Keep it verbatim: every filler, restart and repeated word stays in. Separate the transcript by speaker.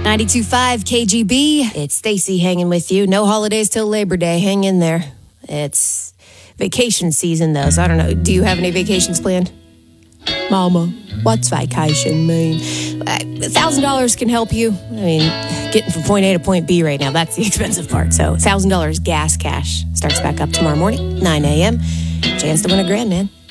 Speaker 1: ninety-two point five K G B. It's Stacy hanging with you. No holidays till Labor Day. Hang in there. It's vacation season, though, so I don't know. Do you have any vacations planned? Mama, what's vacation mean? one thousand dollars can help you. I mean, getting from point A to point B right now, that's the expensive part. So one thousand dollars gas cash starts back up tomorrow morning, nine a.m. Chance to win a grand, man.